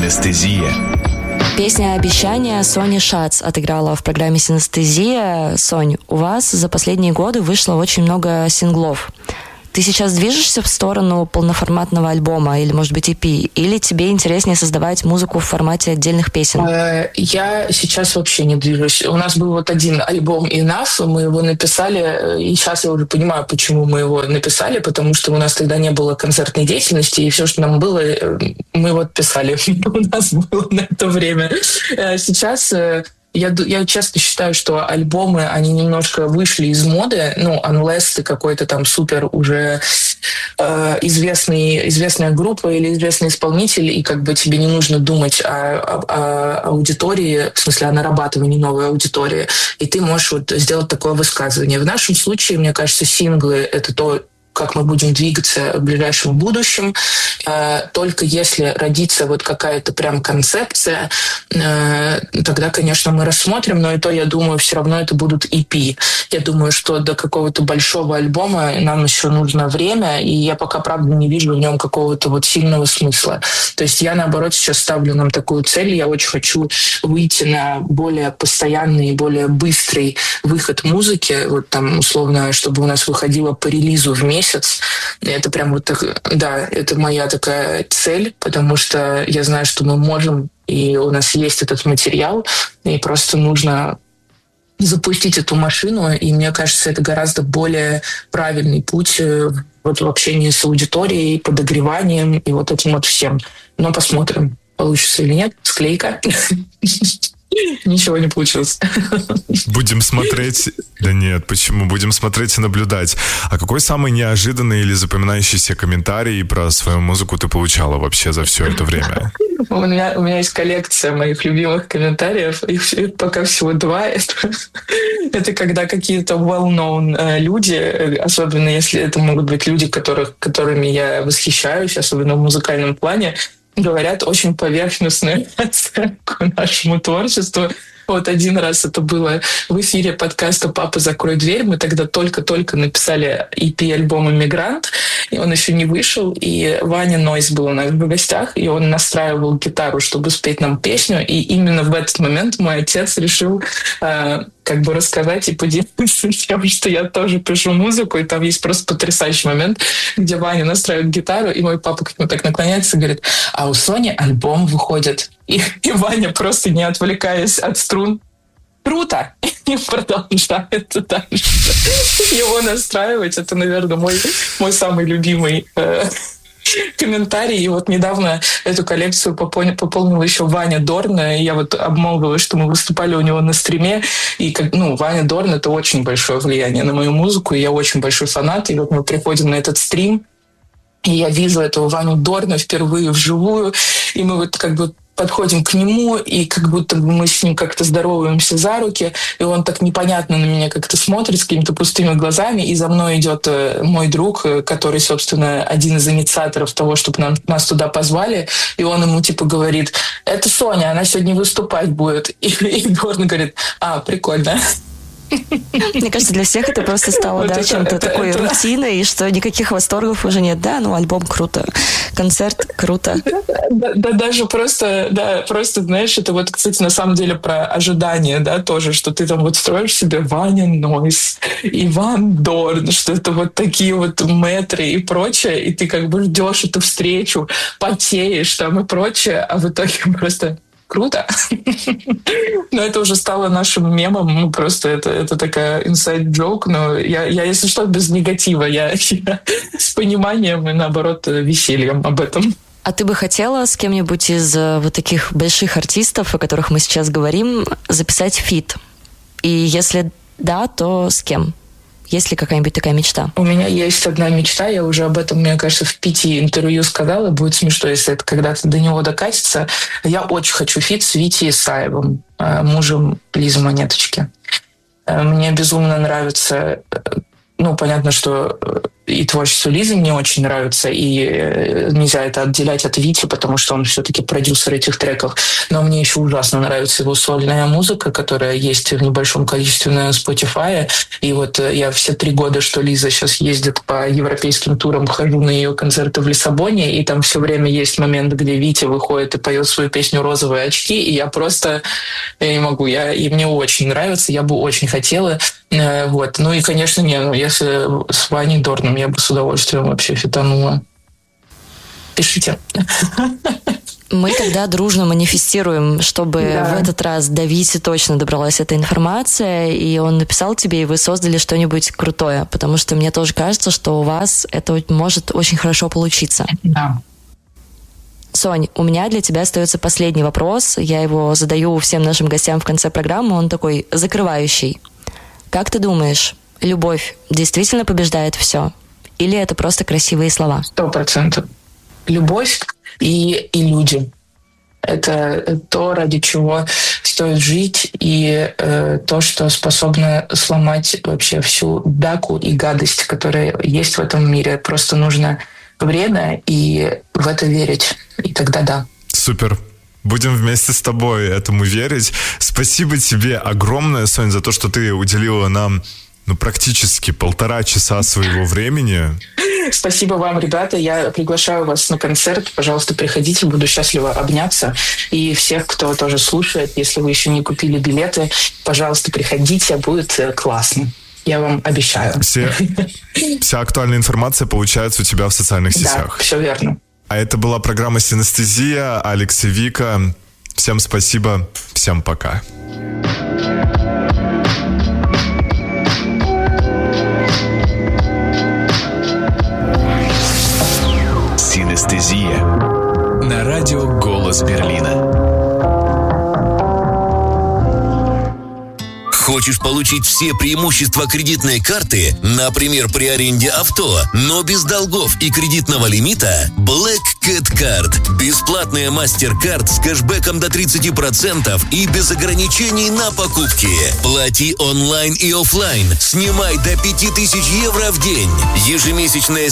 Синестезия. Песня «Обещание» Сони Шац отыграла в программе «Синестезия». Сонь, у вас за последние годы вышло очень много синглов. Ты сейчас движешься в сторону полноформатного альбома или, может быть, EP? Или тебе интереснее создавать музыку в формате отдельных песен? Я сейчас вообще не движусь. У нас был вот один альбом «Enough», мы его написали, и сейчас я уже понимаю, почему мы его написали, потому что у нас тогда не было концертной деятельности, и все, что нам было, мы вот писали. У нас было на это время. Сейчас... Я часто считаю, что альбомы, они немножко вышли из моды, unless ты какой-то там супер уже известная группа или известный исполнитель, и как бы тебе не нужно думать о аудитории, в смысле о нарабатывании новой аудитории, и ты можешь вот сделать такое высказывание. В нашем случае, мне кажется, синглы — это то, как мы будем двигаться в ближайшем будущем. Только если родится вот какая-то прям концепция, тогда, конечно, мы рассмотрим, но и то, я думаю, все равно это будут EP. Я думаю, что до какого-то большого альбома нам еще нужно время, и я пока, правда, не вижу в нем какого-то вот сильного смысла. То есть я, наоборот, сейчас ставлю нам такую цель. Я очень хочу выйти на более постоянный, более быстрый выход музыки, вот там, условно, чтобы у нас выходило по релизу в месяц. Это прям вот так, да, это моя такая цель, потому что я знаю, что мы можем, и у нас есть этот материал, и просто нужно запустить эту машину, и мне кажется, это гораздо более правильный путь вот в общении с аудиторией, подогреванием и вот этим вот всем. Но посмотрим, получится или нет. Склейка. Ничего не получилось. Будем смотреть... Да нет, почему? Будем смотреть и наблюдать. А какой самый неожиданный или запоминающийся комментарий про свою музыку ты получала вообще за все это время? У меня есть коллекция моих любимых комментариев. Их пока всего 2. Это когда какие-то well-known люди, особенно если это могут быть люди, которыми я восхищаюсь, особенно в музыкальном плане, говорят очень поверхностную оценку нашему творчеству. Вот один раз это было в эфире подкаста «Папа, закрой дверь». Мы тогда только-только написали EP-альбом «Иммигрант», и он еще не вышел. И Ваня Нойс был у нас в гостях, и он настраивал гитару, чтобы спеть нам песню. И именно в этот момент мой отец решил как бы рассказать и поделиться тем, что я тоже пишу музыку. И там есть просто потрясающий момент, где Ваня настраивает гитару, и мой папа к нему так наклоняется и говорит: а у Сони альбом выходит. И Ваня, просто не отвлекаясь от струн: круто! И продолжает дальше его настраивать. Это, наверное, мой самый любимый комментарий. И вот недавно эту коллекцию пополнил еще Ваня Дорн. И я вот обмолвилась, что мы выступали у него на стриме. И Ваня Дорн — это очень большое влияние на мою музыку. И я очень большой фанат. И вот мы приходим на этот стрим, и я вижу этого Ваню Дорна впервые вживую. И мы вот как бы подходим к нему, и как будто мы с ним как-то здороваемся за руки, и он так непонятно на меня как-то смотрит с какими-то пустыми глазами, и за мной идет мой друг, который, собственно, один из инициаторов того, чтобы нас туда позвали, и он ему типа говорит: это Соня, она сегодня выступать будет. И Дорн говорит: прикольно. Мне кажется, для всех это просто стало чем-то такой рутиной, и что никаких восторгов уже нет. Да, альбом круто, концерт круто. Да, даже просто, знаешь, это вот, кстати, на самом деле про ожидание, да, тоже, что ты там вот строишь себе Ваня Нойс, Иван Дорн, что это вот такие вот мэтры и прочее, и ты как бы ждешь эту встречу, потеешь там и прочее, а в итоге просто... Круто. Но это уже стало нашим мемом. Просто это такая inside joke. Но я, если что, без негатива. Я с пониманием и, наоборот, весельем об этом. А ты бы хотела с кем-нибудь из вот таких больших артистов, о которых мы сейчас говорим, записать фит? И если да, то с кем? Есть ли какая-нибудь такая мечта? У меня есть одна мечта, я уже об этом, мне кажется, в 5 интервью сказала, будет смешно, если это когда-то до него докатится. Я очень хочу фит с Витей Исаевым, мужем Лизы Монеточки. Мне безумно нравится понятно, что и творчество Лизы мне очень нравится, и нельзя это отделять от Вити, потому что он все-таки продюсер этих треков. Но мне еще ужасно нравится его сольная музыка, которая есть в небольшом количестве на Spotify. И вот я все 3 года, что Лиза сейчас ездит по европейским турам, хожу на ее концерты в Лиссабоне, и там все время есть момент, где Витя выходит и поет свою песню «Розовые очки», и я не могу. И мне очень нравится, я бы очень хотела. Вот. Ну и, конечно, если с Ваней Дорном я бы с удовольствием вообще фитанула. Пишите. Мы тогда дружно манифестируем, чтобы в этот раз до Вити точно добралась эта информация, и он написал тебе, и вы создали что-нибудь крутое, потому что мне тоже кажется, что у вас это может очень хорошо получиться. Да. Сонь, у меня для тебя остается последний вопрос. Я его задаю всем нашим гостям в конце программы. Он такой закрывающий. Как ты думаешь, любовь действительно побеждает все? Или это просто красивые слова? 100%. Любовь и люди. Это то, ради чего стоит жить, и то, что способно сломать вообще всю даку и гадость, которая есть в этом мире. Просто нужно время и в это верить. И тогда да. Супер. Будем вместе с тобой этому верить. Спасибо тебе огромное, Сонь, за то, что ты уделила нам практически 1,5 часа своего времени. Спасибо вам, ребята. Я приглашаю вас на концерт. Пожалуйста, приходите. Буду счастлива обняться. И всех, кто тоже слушает, если вы еще не купили билеты, пожалуйста, приходите. Будет классно. Я вам обещаю. Вся актуальная информация получается у тебя в социальных сетях. Да, все верно. А это была программа «Синестезия». Алекс и Вика. Всем спасибо. Всем пока. Синестезия. На радио «Голос Берлина». Хочешь получить все преимущества кредитной карты, например, при аренде авто, но без долгов и кредитного лимита? Black Cat Card. Бесплатная мастер-карт с кэшбэком до 30% и без ограничений на покупки. Плати онлайн и офлайн. Снимай до 5000 евро в день. Ежемесячная